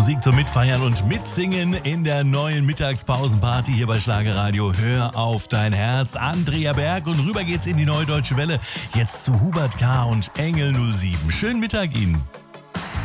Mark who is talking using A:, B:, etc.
A: Musik zum Mitfeiern und Mitsingen in der neuen Mittagspausenparty hier bei Schlagerradio. Hör auf dein Herz, Andrea Berg, und rüber geht's in die Neue Deutsche Welle. Jetzt zu Hubert K. und Engel 07. Schönen Mittag Ihnen.